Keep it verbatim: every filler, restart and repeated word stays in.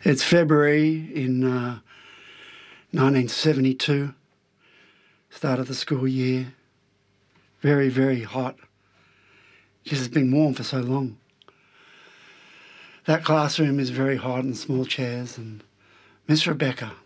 It's February in uh, nineteen seventy-two, start of the school year. Very, very hot. Because it's been warm for so long. That classroom is very hot and small chairs, and Miss Rebecca,